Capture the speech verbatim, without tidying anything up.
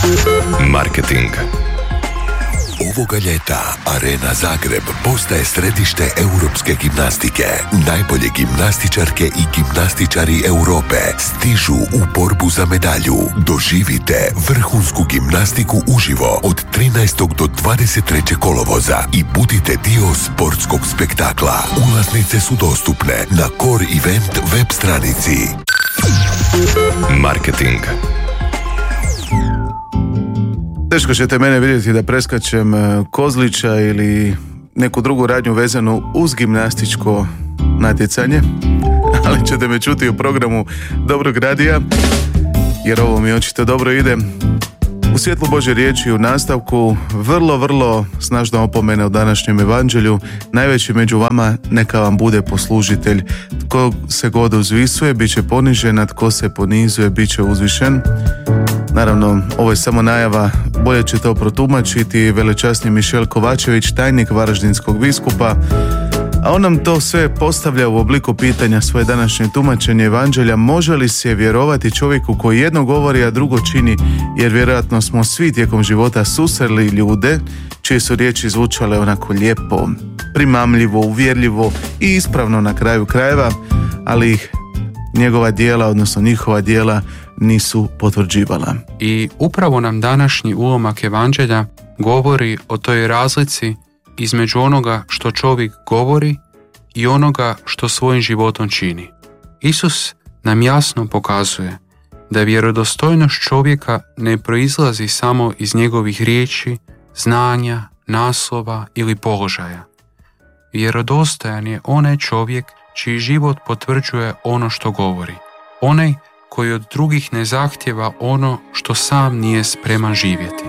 Marketing. Ovoga ljeta Arena Zagreb postaje središte europske gimnastike. Najbolje gimnastičarke i gimnastičari Europe stižu u borbu za medalju. Doživite vrhunsku gimnastiku uživo od trinaestog do dvadeset trećeg kolovoza i budite dio sportskog spektakla. Ulaznice su dostupne na Core Event web stranici. Marketing. Teško ćete mene vidjeti da preskačem Kozlića ili neku drugu radnju vezanu uz gimnastičko natjecanje, ali ćete me čuti u programu Dobrog radija, jer ovo mi očito dobro ide. U svjetlu Božje riječi u nastavku vrlo, vrlo snažna opomena u današnjem evanđelju. Najveći među vama neka vam bude poslužitelj. Tko se god uzvisuje, bit će ponižen, a tko se ponizuje, bit će uzvišen. Naravno, ovo je samo najava, bolje će to protumačiti velečasni Mišel Kovačević, tajnik Varaždinskog biskupa, a on nam to sve postavlja u obliku pitanja svoje današnje tumačenje evanđelja. Može li se vjerovati čovjeku koji jedno govori, a drugo čini, jer vjerojatno smo svi tijekom života susreli ljude čije su riječi zvučale onako lijepo, primamljivo, uvjerljivo i ispravno na kraju krajeva, ali ih njegova djela, odnosno njihova djela, nisu potvrđivala. I upravo nam današnji ulomak evanđelja govori o toj razlici između onoga što čovjek govori i onoga što svojim životom čini. Isus nam jasno pokazuje da vjerodostojnost čovjeka ne proizlazi samo iz njegovih riječi, znanja, naslova ili položaja. Vjerodostojan je onaj čovjek čiji život potvrđuje ono što govori. Onaj koji od drugih ne zahtijeva ono što sam nije spreman živjeti.